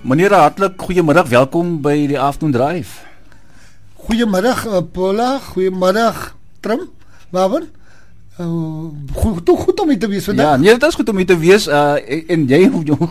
Meneer, hartlik goeiemiddag, welkom by die Afternoon Drive. Goeiemiddag Paula, goeiemiddag Trim, Marvin. Goed om hier te wees vandag. Ja, nee, dit is goed om hier te wees en jy